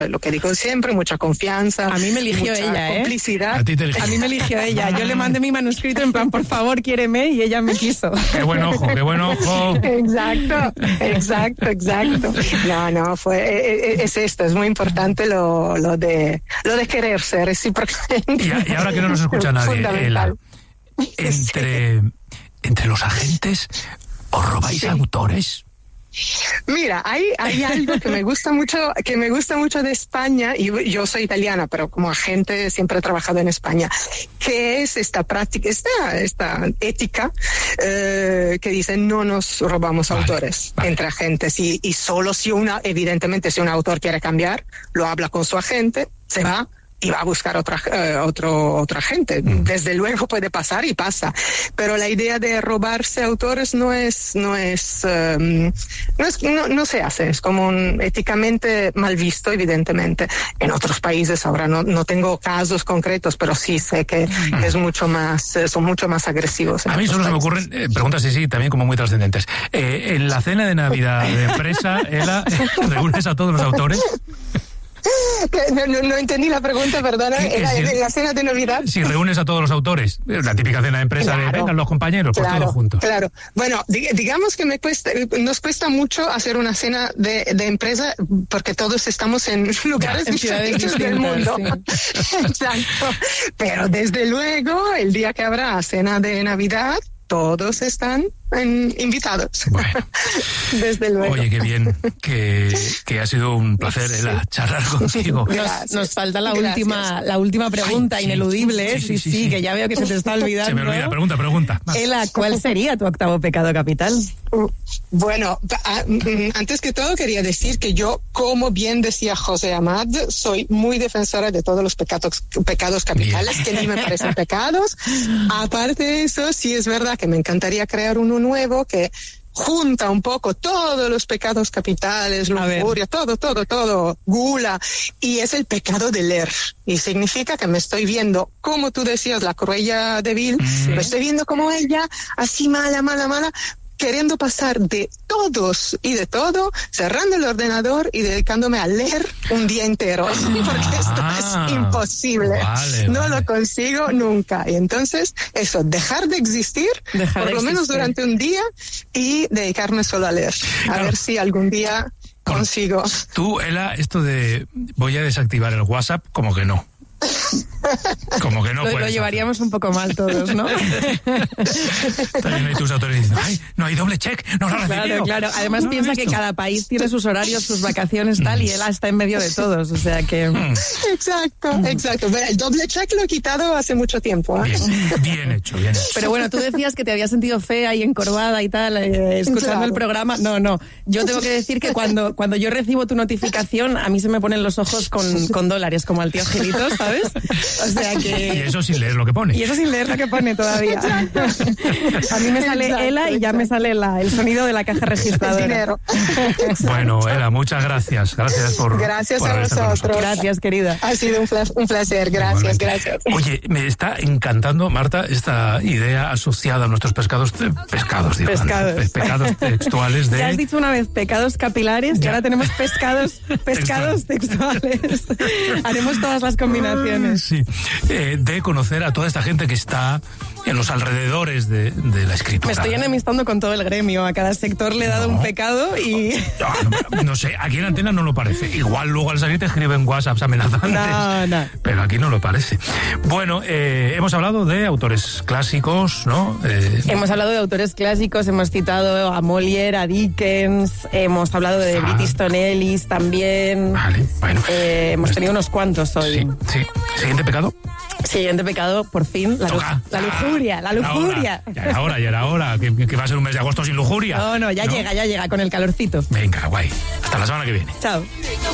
lo que digo siempre, mucha confianza. A mí me eligió ella, complicidad. A ti te eligió. A mí me eligió ella. Yo le mandé mi manuscrito en plan, por favor, quiéreme, y ella me quiso. Qué buen ojo, qué buen ojo. Exacto. No, es esto, es muy importante lo de quererse recíprocamente. Y ahora que no nos escucha nadie, Ela, entre los agentes, ¿os robáis autores? Mira, hay algo que me gusta mucho de España, y yo soy italiana, pero como agente siempre he trabajado en España, que es esta práctica, esta ética que dice no nos robamos autores entre agentes, y solo si evidentemente si un autor quiere cambiar, lo habla con su agente, se va y va a buscar otro agente. Desde luego puede pasar y pasa, pero la idea de robarse autores no se hace, es como éticamente mal visto, evidentemente. En otros países ahora no tengo casos concretos, pero sí sé que son mucho más agresivos. A mí solo se me ocurren preguntas sí, también como muy trascendentes. En la cena de Navidad de empresa, Ela, ¿reúnes a todos los autores? No entendí la pregunta, perdona. ¿En la cena de Navidad? Si reúnes a todos los autores, la típica cena de empresa, claro, de vengan los compañeros, pues todos juntos. Claro. Bueno, digamos que nos cuesta mucho hacer una cena de empresa porque todos estamos en lugares distintos del mundo. Sí. Exacto. Pero desde luego, el día que habrá cena de Navidad, todos están invitados. Bueno. Desde luego. Oye, qué bien, que ha sido un placer charlar contigo. Nos falta la última pregunta. Ay, ineludible. Sí, que ya veo que se te está olvidando. Se me olvida, pregunta. Ela, ¿cuál sería tu octavo pecado capital? Bueno, antes que todo quería decir que yo, como bien decía José Amad, soy muy defensora de todos los pecados capitales, que ni me parecen pecados. Aparte de eso, sí es verdad que me encantaría crear uno nuevo que junta un poco todos los pecados capitales, lujuria, todo, gula, y es el pecado de leer. Y significa que me estoy viendo, como tú decías, la Cruella de Vil, me estoy viendo como ella, así mala, queriendo pasar de todos y de todo, cerrando el ordenador y dedicándome a leer un día entero, porque esto es imposible. No lo consigo nunca. Y entonces, eso, dejar de existir, por lo menos durante un día, y dedicarme solo a leer. A ver si algún día consigo. Tú, Ela, esto de voy a desactivar el WhatsApp, como que no. Como que no lo llevaríamos un poco mal todos, ¿no? También hay tus autores diciendo, ay, no hay doble check, no lo has recibido. Claro. Además piensa que cada país tiene sus horarios, sus vacaciones, tal, y él está en medio de todos, o sea que... Exacto. Bueno, el doble check lo he quitado hace mucho tiempo. Bien hecho. Pero bueno, tú decías que te habías sentido fea y encorvada y tal, escuchando el programa. No. Yo tengo que decir que cuando yo recibo tu notificación, a mí se me ponen los ojos con dólares, como al tío Gilito, ¿sabes? O sea que... Y eso sin leer lo que pone. Todavía. A mí me sale Ela y ya me sale el sonido de la caja registradora. Dinero. Bueno, Ela, muchas gracias. Gracias por a vosotros. Gracias, querida. Ha sido un placer. Gracias. Oye, me está encantando, Marta, esta idea asociada a nuestros pecados textuales de... Ya has dicho una vez pecados capilares y ahora tenemos pescados textuales. Haremos todas las combinaciones. Sí, de conocer a toda esta gente que está en los alrededores de la escritura. Me estoy enemistando con todo el gremio. A cada sector le he dado un pecado y... No sé, aquí en Antena no lo parece. Igual luego al salir te escriben WhatsApps amenazantes. No. Pero aquí no lo parece. Bueno, hemos hablado de autores clásicos, ¿no? Hemos hablado de autores clásicos, hemos citado a Molière, a Dickens, hemos hablado de Bret Easton Ellis también. Vale, bueno. Hemos tenido unos cuantos hoy. Sí. ¿Siguiente pecado? Siguiente pecado, por fin, la lujuria. Ya era hora, que va a ser un mes de agosto sin lujuria. No, ya llega con el calorcito. Venga, guay. Hasta la semana que viene. Chao.